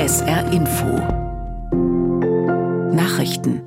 SR Info Nachrichten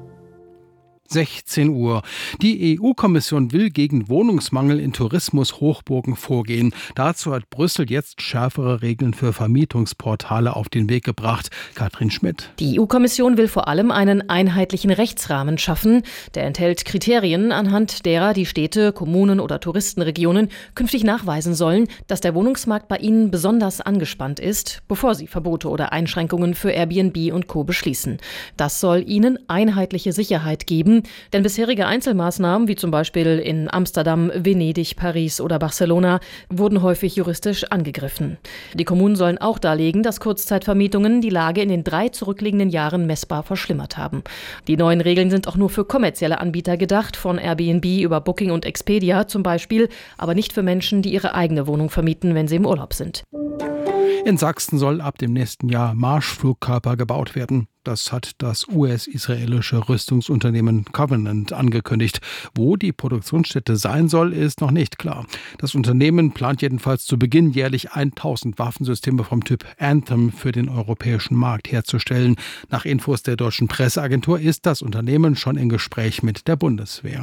16 Uhr. Die EU-Kommission will gegen Wohnungsmangel in Tourismushochburgen vorgehen. Dazu hat Brüssel jetzt schärfere Regeln für Vermietungsportale auf den Weg gebracht. Katrin Schmidt. Die EU-Kommission will vor allem einen einheitlichen Rechtsrahmen schaffen. Der enthält Kriterien, anhand derer die Städte, Kommunen oder Touristenregionen künftig nachweisen sollen, dass der Wohnungsmarkt bei ihnen besonders angespannt ist, bevor sie Verbote oder Einschränkungen für Airbnb und Co. beschließen. Das soll ihnen einheitliche Sicherheit geben. Denn bisherige Einzelmaßnahmen, wie zum Beispiel in Amsterdam, Venedig, Paris oder Barcelona, wurden häufig juristisch angegriffen. Die Kommunen sollen auch darlegen, dass Kurzzeitvermietungen die Lage in den 3 zurückliegenden Jahren messbar verschlimmert haben. Die neuen Regeln sind auch nur für kommerzielle Anbieter gedacht, von Airbnb über Booking und Expedia zum Beispiel, aber nicht für Menschen, die ihre eigene Wohnung vermieten, wenn sie im Urlaub sind. In Sachsen soll ab dem nächsten Jahr Marschflugkörper gebaut werden. Das hat das US-israelische Rüstungsunternehmen Covenant angekündigt. Wo die Produktionsstätte sein soll, ist noch nicht klar. Das Unternehmen plant jedenfalls zu Beginn jährlich 1000 Waffensysteme vom Typ Anthem für den europäischen Markt herzustellen. Nach Infos der deutschen Presseagentur ist das Unternehmen schon in Gespräch mit der Bundeswehr.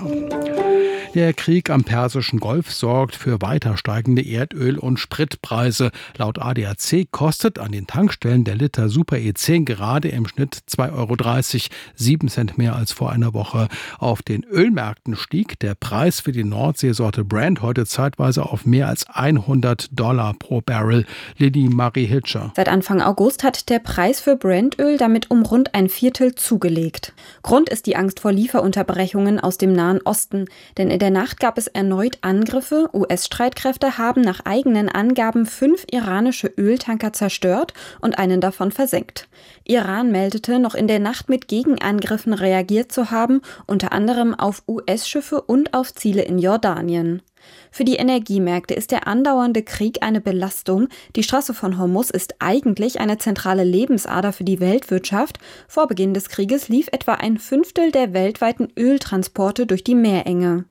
Der Krieg am Persischen Golf sorgt für weiter steigende Erdöl- und Spritpreise. Laut ADAC kostet an den Tankstellen der Liter Super E10 gerade im Schnitt 2,30 €, 7 Cent mehr als vor einer Woche. Auf den Ölmärkten stieg der Preis für die Nordseesorte Brent heute zeitweise auf mehr als $100 pro Barrel. Lili Marie Hitscher. Seit Anfang August hat der Preis für Brentöl damit um rund ein Viertel zugelegt. Grund ist die Angst vor Lieferunterbrechungen aus dem Nahen Osten, denn in der Nacht gab es erneut Angriffe. US-Streitkräfte haben nach eigenen Angaben 5 iranische Öltanker zerstört und einen davon versenkt. Iran meldete, noch in der Nacht mit Gegenangriffen reagiert zu haben, unter anderem auf US-Schiffe und auf Ziele in Jordanien. Für die Energiemärkte ist der andauernde Krieg eine Belastung. Die Straße von Hormuz ist eigentlich eine zentrale Lebensader für die Weltwirtschaft. Vor Beginn des Krieges lief etwa ein Fünftel der weltweiten Öltransporte durch die Meerenge.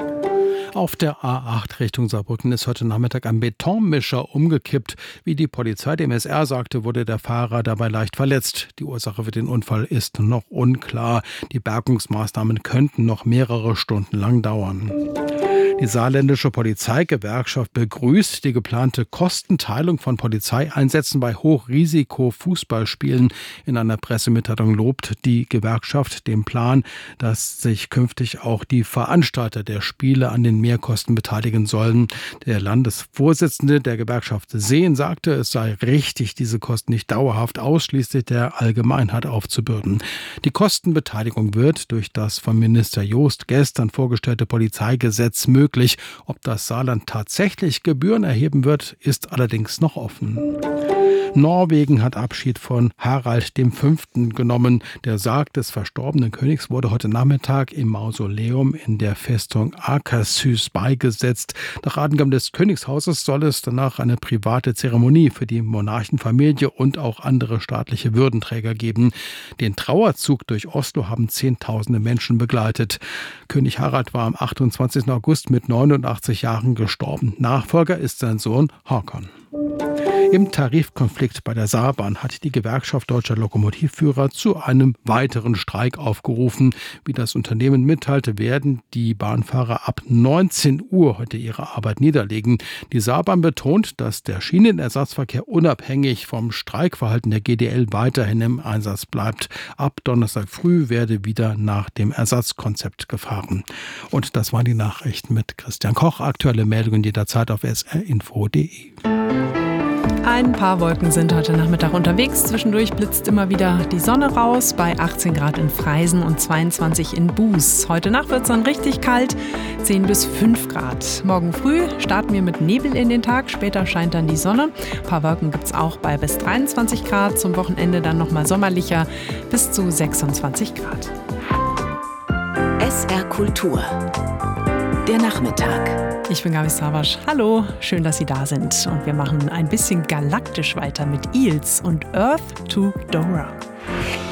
Auf der A8 Richtung Saarbrücken ist heute Nachmittag ein Betonmischer umgekippt. Wie die Polizei dem SR sagte, wurde der Fahrer dabei leicht verletzt. Die Ursache für den Unfall ist noch unklar. Die Bergungsmaßnahmen könnten noch mehrere Stunden lang dauern. Die saarländische Polizeigewerkschaft begrüßt die geplante Kostenteilung von Polizeieinsätzen bei Hochrisiko-Fußballspielen. In einer Pressemitteilung lobt die Gewerkschaft den Plan, dass sich künftig auch die Veranstalter der Spiele an den Mehrkosten beteiligen sollen. Der Landesvorsitzende der Gewerkschaft Seen sagte, es sei richtig, diese Kosten nicht dauerhaft ausschließlich der Allgemeinheit aufzubürden. Die Kostenbeteiligung wird durch das von Minister Jost gestern vorgestellte Polizeigesetz möglich. Ob das Saarland tatsächlich Gebühren erheben wird, ist allerdings noch offen. Norwegen hat Abschied von Harald V. genommen. Der Sarg des verstorbenen Königs wurde heute Nachmittag im Mausoleum in der Festung Akershus beigesetzt. Nach Angaben des Königshauses soll es danach eine private Zeremonie für die Monarchenfamilie und auch andere staatliche Würdenträger geben. Den Trauerzug durch Oslo haben Zehntausende Menschen begleitet. König Harald war am 28. August mit 89 Jahren gestorben. Nachfolger ist sein Sohn Håkon. Im Tarifkonflikt bei der Saarbahn hat die Gewerkschaft Deutscher Lokomotivführer zu einem weiteren Streik aufgerufen. Wie das Unternehmen mitteilte, werden die Bahnfahrer ab 19 Uhr heute ihre Arbeit niederlegen. Die Saarbahn betont, dass der Schienenersatzverkehr unabhängig vom Streikverhalten der GDL weiterhin im Einsatz bleibt. Ab Donnerstag früh werde wieder nach dem Ersatzkonzept gefahren. Und das waren die Nachrichten mit Christian Koch. Aktuelle Meldungen jederzeit auf srinfo.de. Ein paar Wolken sind heute Nachmittag unterwegs. Zwischendurch blitzt immer wieder die Sonne raus bei 18 Grad in Freisen und 22 in Buß. Heute Nacht wird es dann richtig kalt, 10 bis 5 Grad. Morgen früh starten wir mit Nebel in den Tag, später scheint dann die Sonne. Ein paar Wolken gibt es auch bei bis 23 Grad. Zum Wochenende dann nochmal sommerlicher bis zu 26 Grad. SR Kultur. Der Nachmittag. Ich bin Gabi Savasch. Hallo, schön, dass Sie da sind. Und wir machen ein bisschen galaktisch weiter mit Eels und Earth to Dora.